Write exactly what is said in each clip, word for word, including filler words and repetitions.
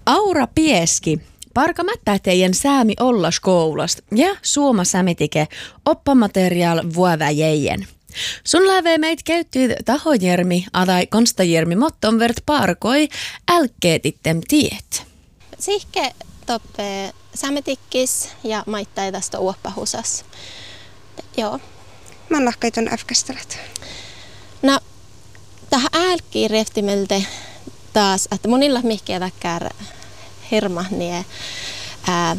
Aura Pieski, parka mättää teidän säämi ollas koulast ja suoma sämitike oppamateriaal vuoväjejen. Sun lävee meitä käyttyy tahojärmi adai konstajärmi motton vert parkoi älkkeetittem tiet. Sihke toppe sämitikkis ja maittai tästä uoppahusas. Joo. Mä lahkaiton äfkästelet. No, tähän älkkiin reftimeltä taas, että monilla mihkeä väkkär hirma nie ää,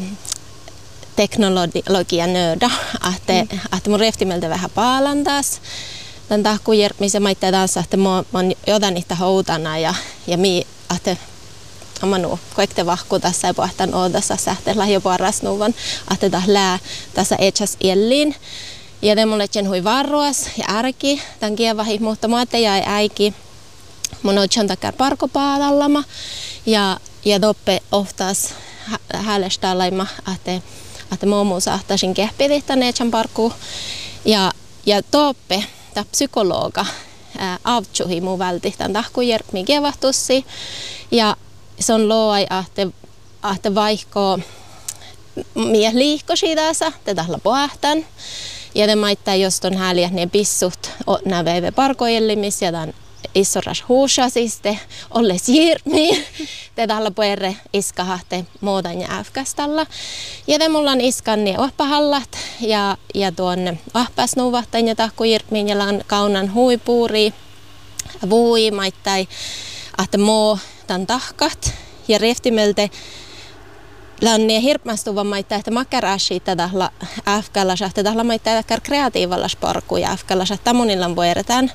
teknologia nöda, että mm. että mun reftimeltä vähän paalan taas. Tän tahku jermissä maittaa taas, että mä oon jotain niitä houtana ja ja mi että amanu kaikte vahku tässä ja pohtan odassa sähteellä jo paras nuvan, että tää lää tässä etsas elliin. Ja te mulle tjen hui varruas ja ärki, tän kievahi, mutta mä te jäi äiki. Mun on takkar parkopaadallama ja ja toppe oftas häälestalaima, että että mä mun saattaisin kehpidihtan etsän parkku. Ja ja toppe tää psykologa avtsuhi mun vältihtan tahku jerkmi kievahtussi. Ja se on loai, että että vaihko mie liihkosi tässä, te tahla pohtan. Ja te maittaa, jos ton hääliä ne pissut nää veive parkojellimis ja tämän issoras huusasiste, olles jirmi. Te tahla puerre iskahahte muutan ja äfkästalla. Ja te mulla on iskan ne ohpahallat ja, ja tuonne ohpasnuvahtain ja tahku jirmiin ja lan kaunan huipuuri. Vui maittai, että muu tämän tahkat ja reftimelte lannie hirpmastuvan maittaa, että makkarashi tällä afkallas, että tällä maittaa että kreatiivallas parkuja afkallas, että monilla voidaan,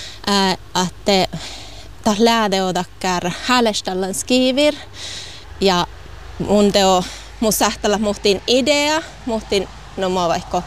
että tällä läädeodakkar häälestallan skivir ja mun teo mun sähtällä muhtiin idea, muhtiin no mä vaikka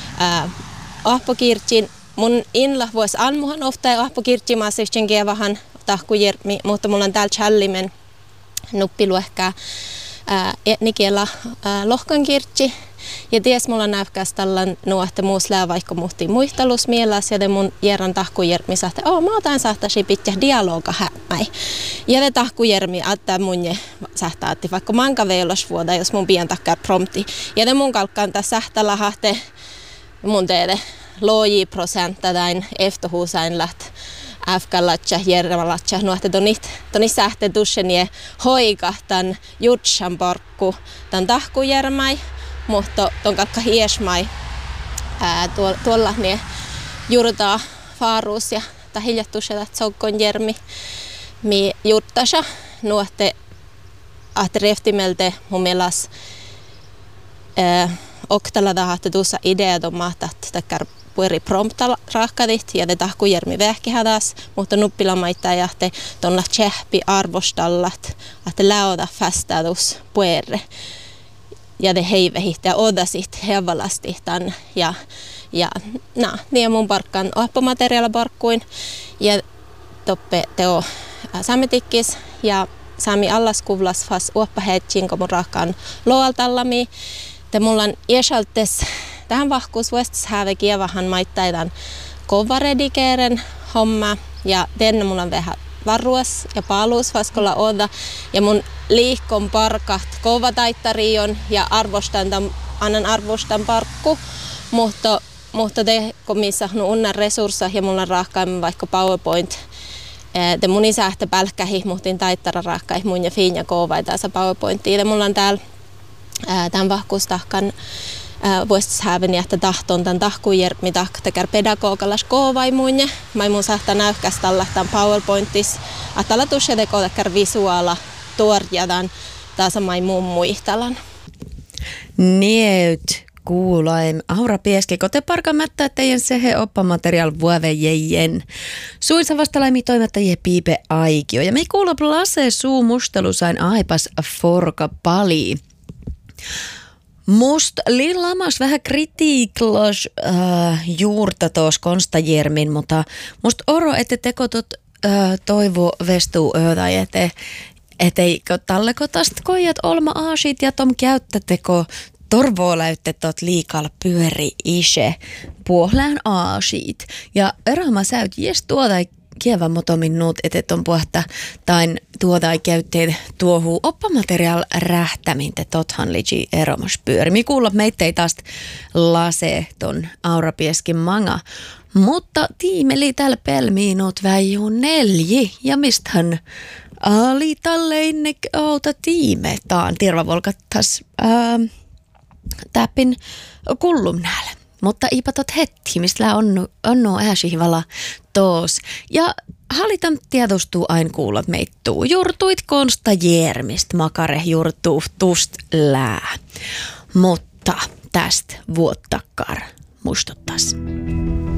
ahpokirtsin, mun inla vois anmuhan ofta ja ahpokirtsi mä sitten kievahan tahkujermi, mutta mulla on täällä challimen nuppiluehkää etnikielä lohkankirtsi. Ja ties mulla näykäs tällän nuohte muuslää vaikka muhtiin muistelus mielas ja te mun järän tahkujermi sahte, oo mä otan sahtasi pitkä dialoga hämmäi. Ja te tahkujermi attaa mun je sähtäatti vaikka manka veilas vuoda, jos mun pian takkar prompti. Ja te mun kalkkaan tässä sähtällä hahte mun teede loji prosentta tain eftohuusain läht. Afkalatja, järjemälatja, nuohte tonit, tonit sähte tussenie hoikahtan jutsan parkku tan tahkujärmäi, mutta ton kakka hiesmai tuolla ne juurtaa faaruus ja ta hiljattuusella tsokkon järmi mi juttasa nuohte ahte reftimelte mun melas oktala tahte tuossa idea tomahtat takkar pueri prompta rahkadit ja te tahkujermi vähkihädas, mutta nuppila maittaa ja te tonna tsehpi arvostallat, että läoda fästädus puerre. Ja te heivehit ja odasit hevalastit ja ja na, niin mun parkkaan oppamateriaala parkkuin ja toppe teo sametikkis ja sami allaskuvlas fas uoppahetsin, kun mun rahkaan loaltallami. Te mulla on iäsaltes tähän vahkuus vuostas häve kievahan maittaidan kovaredikeeren homma ja tenne mulla on vähän varruas ja paluus vaskolla oda ja mun liikkon parkat kovataittarion ja arvostan tämän, annan arvostan parkku, mutta mutta te komissa no unnan resursseja ja mulla on rahkaimme vaikka PowerPoint te mun isähtä pälkkähi muhtin taittara rahkai mun ja fiin ja kovaita sa PowerPointia ja mulla on täällä tämän vahkuustahkan vuostas häven ja että tahton tämän tahkujermi tahktekär pedagogalas koovai muunne. Mä mun sahta näykästalla tämän PowerPointis. Atala tuossa teko tekär visuaala tuorjadan taas mai muun muistalan. Nieut kuulaim. Aura Pieski, kote parkamatta teidän sehe oppamateriaal vuovejejen. Suinsa vastalaimi toimittajien Piipe Aikio. Ja me kuulla lase suu mustelusain aipas forka pali. Must lillamas vähän kritiiklos äh, juurta tuos konstajärmin, mutta must oro, että teko tot äh, toivo vestuu öötä, ette ettei talleko tästä kojat olma aasit ja tom käyttäteko torvoo läytte tot liikal pyöri ise puohlään aasit. Ja eräma säyt jes tuota kieva motomin nuut etet on puhta tain tuoda käytteet tuohuu oppamateriaal rähtäminte tothan liji eromas pyöri. Mi kuulla meittei taas lase ton aurapieskin manga. Mutta tiimeli täällä pelmiinut väijuu nelji ja mistähän ali talleinnek auta tiimetaan. Tirva volkattas täppin kullumnäällä. Mutta ipa tot hetti, mistä on onnu ääsihivala toos. Ja hallitan tiedostuu aina kuulat meittuu. Jurtuit konsta jermist makare jurtuu tust lää. Mutta tästä vuottakar mustuttas.